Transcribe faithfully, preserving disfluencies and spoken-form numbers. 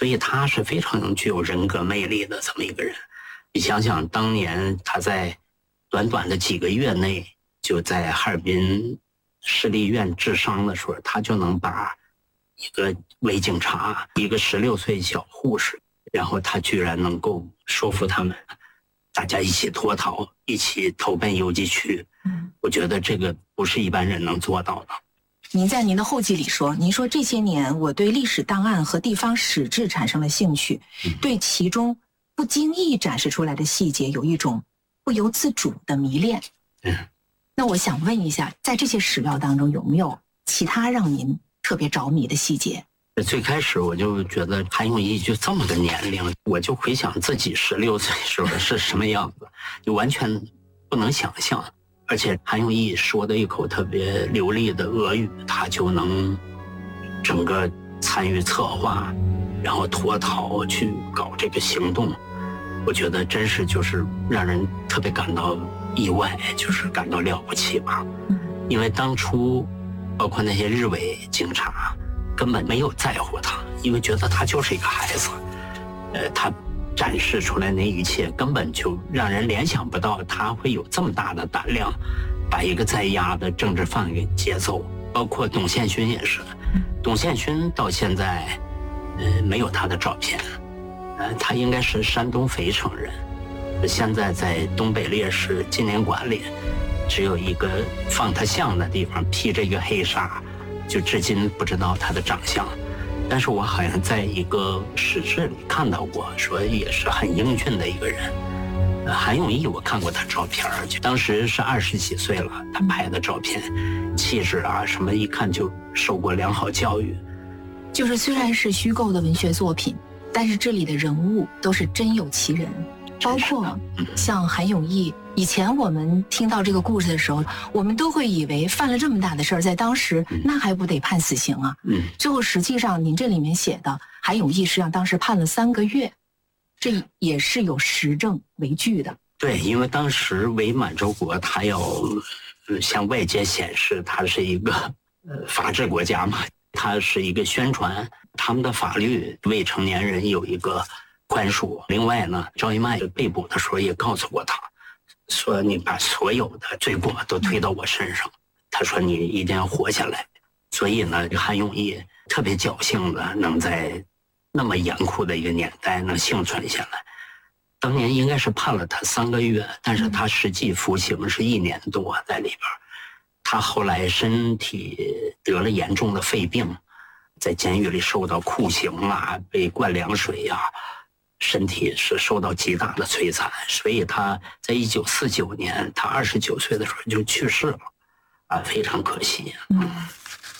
所以他是非常具有人格魅力的这么一个人。你想想，当年他在短短的几个月内，就在哈尔滨市立医院治伤的时候，他就能把一个伪警察，一个十六岁小护士，然后他居然能够说服他们，大家一起脱逃，一起投奔游击区。嗯，我觉得这个不是一般人能做到的。 您在您的后记里说，您说这些年我对历史档案和地方史志产生了兴趣，嗯、对其中不经意展示出来的细节有一种不由自主的迷恋。嗯，那我想问一下，在这些史料当中有没有其他让您特别着迷的细节？ 最开始我就觉得韩永义就这么个年龄，我就回想自己十六岁时候是什么样子，就完全不能想象。而且韩永义说的一口特别流利的俄语，他就能整个参与策划，然后脱逃去搞这个行动，我觉得真是就是让人特别感到意外，就是感到了不起吧。因为当初包括那些日伪警察根本没有在乎他，因为觉得他就是一个孩子，呃，他展示出来那一切根本就让人联想不到他会有这么大的胆量把一个在押的政治犯给劫走。包括董宪勋也是，董宪勋到现在呃没有他的照片，呃他应该是山东肥城人，现在在东北烈士纪念馆里只有一个放他像的地方，披着一个黑纱，就至今不知道他的长相。但是我好像在一个史志里看到过，说也是很英俊的一个人。呃，韩永义我看过他照片，就当时是二十几岁了，他拍的照片，气质啊什么，一看就受过良好教育。 就是虽然是虚构的文学作品，但是这里的人物都是真有其人，包括像韩永义。以前我们听到这个故事的时候，我们都会以为犯了这么大的事儿，在当时那还不得判死刑啊？嗯，最后实际上您这里面写的韩永义实际上当时判了三个月，这也是有实证为据的。 对，因为当时伪满洲国他要向外界显示他是一个呃法治国家嘛，他是一个宣传他们的法律未成年人有一个宽恕。另外呢，赵一麦被捕的时候也告诉过他，说你把所有的罪过都推到我身上，他说你一定要活下来。所以呢，韩永义特别侥幸的能在那么严酷的一个年代能幸存下来。当年应该是判了他三个月，但是他实际服刑是一年多在里边。他后来身体得了严重的肺病，在监狱里受到酷刑啊，被灌凉水啊，身体是受到极大的摧残，所以他在一九四九年他二十九岁的时候就去世了，啊，非常可惜。嗯。